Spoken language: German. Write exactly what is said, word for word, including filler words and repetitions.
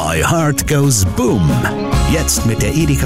My Heart Goes Boom. Jetzt mit der Edeka